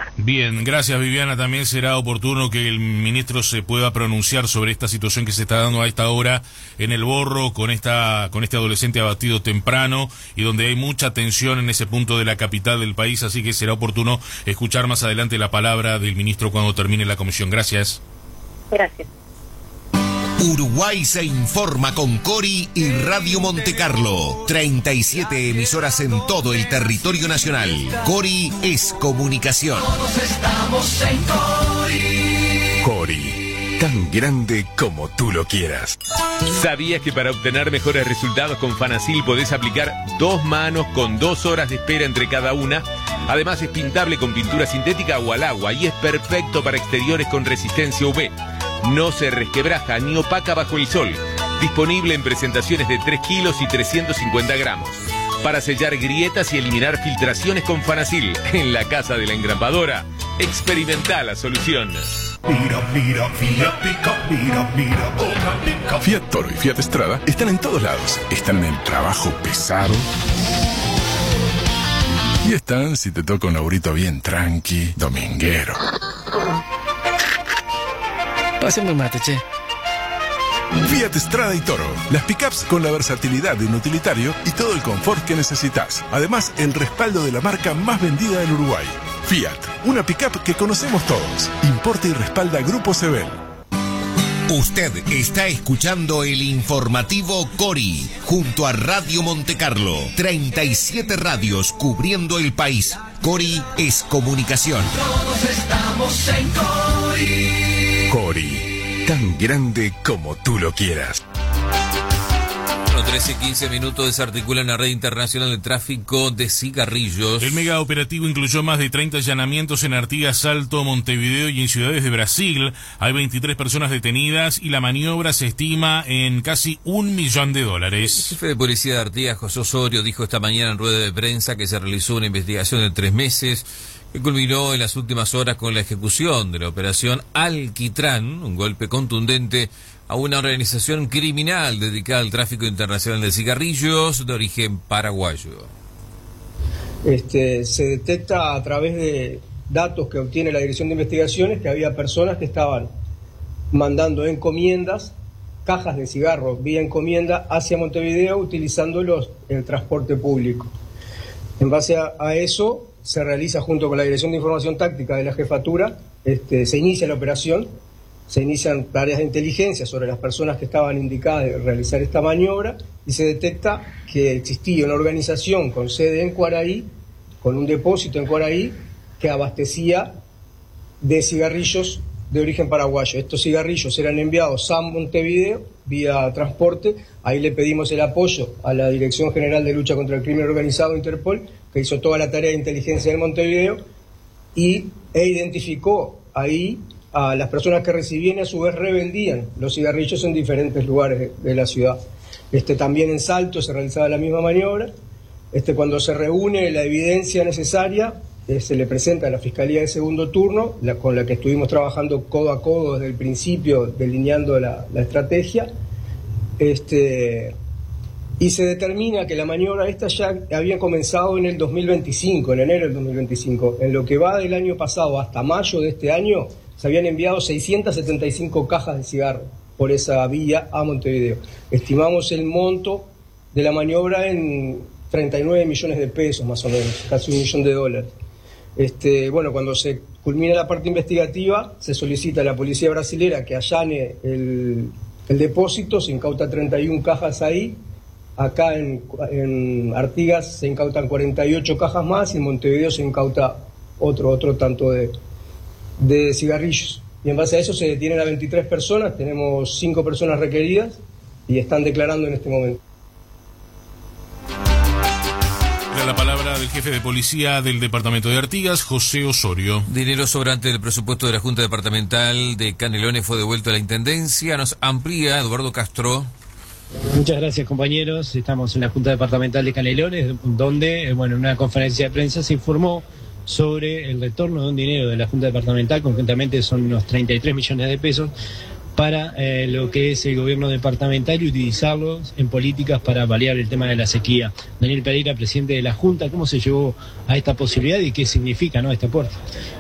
provincia. Bien, gracias Viviana. También será oportuno que el ministro se pueda pronunciar sobre esta situación que se está dando a esta hora en el Borro con este adolescente abatido temprano y donde hay mucha tensión en ese punto de la capital del país, así que será oportuno escuchar más adelante la palabra del ministro cuando termine la comisión. Gracias. Gracias. Uruguay se informa con Cori y Radio Monte Carlo. 37 emisoras en todo el territorio nacional. Cori es comunicación. Todos estamos en Cori. Cori, tan grande como tú lo quieras. ¿Sabías que para obtener mejores resultados con Fanacil podés aplicar 2 manos con 2 horas de espera entre cada una? Además es pintable con pintura sintética o al agua y es perfecto para exteriores con resistencia UV. No se resquebraja ni opaca bajo el sol. Disponible en presentaciones de 3 kilos y 350 gramos. Para sellar grietas y eliminar filtraciones con Fanacil. En la casa de la engrapadora. Experimenta la solución. Mira, Fiat Pickup, mira, otra Pickup. Fiat Toro y Fiat Strada están en todos lados. Están en el trabajo pesado. Y están si te toca un laburito bien tranqui, dominguero. Pásame un mate, che. Fiat Strada y Toro. Las pickups con la versatilidad de un utilitario y todo el confort que necesitas. Además, el respaldo de la marca más vendida del Uruguay. Fiat, una pickup que conocemos todos. Importa y respalda Grupo Sebel. Usted está escuchando el informativo Cori junto a Radio Monte Carlo. 37 radios cubriendo el país. Cori es comunicación. Todos estamos en Cori. Cori, tan grande como tú lo quieras. 13:15 minutos desarticulan la red internacional de tráfico de cigarrillos. El mega operativo incluyó más de 30 allanamientos en Artigas, Salto, Montevideo y en ciudades de Brasil. Hay 23 personas detenidas y la maniobra se estima en casi $1 millón. El jefe de policía de Artigas, José Osorio, dijo esta mañana en rueda de prensa que se realizó una investigación de 3 meses que culminó en las últimas horas con la ejecución de la operación Alquitrán, un golpe contundente a una organización criminal dedicada al tráfico internacional de cigarrillos de origen paraguayo. Se detecta a través de datos que obtiene la Dirección de Investigaciones que había personas que estaban mandando encomiendas, cajas de cigarros vía encomienda hacia Montevideo utilizando el transporte público. En base a eso se realiza junto con la Dirección de Información Táctica de la Jefatura, se inicia la operación. Se inician tareas de inteligencia sobre las personas que estaban indicadas de realizar esta maniobra y se detecta que existía una organización con sede en Cuaraí, con un depósito en Cuaraí, que abastecía de cigarrillos de origen paraguayo. Estos cigarrillos eran enviados a Montevideo vía transporte. Ahí le pedimos el apoyo a la Dirección General de Lucha contra el Crimen Organizado, Interpol, que hizo toda la tarea de inteligencia en Montevideo e identificó ahí a las personas que recibían y a su vez revendían los cigarrillos en diferentes lugares de la ciudad. También en Salto se realizaba la misma maniobra. Cuando se reúne la evidencia necesaria, se le presenta a la Fiscalía de Segundo Turno, con la que estuvimos trabajando codo a codo desde el principio, delineando la estrategia, y se determina que la maniobra ya había comenzado en el 2025, en enero del 2025. En lo que va del año pasado hasta mayo de este año, se habían enviado 675 cajas de cigarro por esa vía a Montevideo. Estimamos el monto de la maniobra en 39 millones de pesos, más o menos, casi $1 millón. Cuando se culmina la parte investigativa, se solicita a la policía brasilera que allane el depósito, se incauta 31 cajas ahí. Acá en Artigas se incautan 48 cajas más y en Montevideo se incauta otro tanto de cigarrillos. Y en base a eso se detienen a 23 personas, tenemos 5 personas requeridas y están declarando en este momento. Era la palabra del jefe de policía del departamento de Artigas, José Osorio. Dinero sobrante del presupuesto de la Junta Departamental de Canelones fue devuelto a la Intendencia. Nos amplía Eduardo Castro. Muchas gracias, compañeros. Estamos en la Junta Departamental de Canelones, donde, en una conferencia de prensa se informó sobre el retorno de un dinero de la Junta Departamental, concretamente son unos 33 millones de pesos, para lo que es el gobierno departamental y utilizarlos en políticas para paliar el tema de la sequía. Daniel Pereira, presidente de la Junta, ¿cómo se llegó a esta posibilidad y qué significa este aporte?